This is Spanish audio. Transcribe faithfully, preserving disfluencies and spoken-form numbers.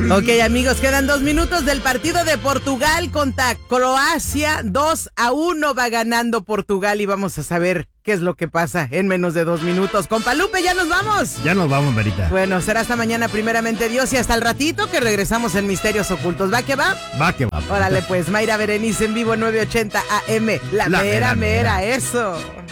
Ok, amigos, quedan dos minutos del partido de Portugal contra Croacia. dos a uno va ganando Portugal y vamos a saber qué es lo que pasa en menos de dos minutos. Compa Lupe, ¿ya nos vamos? Ya nos vamos, Verita. Bueno, será hasta mañana, primeramente Dios, y hasta el ratito que regresamos en Misterios Ocultos. ¿Va que va? Va que va. Órale, pues, Mayra Berenice en vivo, nueve ochenta A M. La, La mera, mera, mera, eso.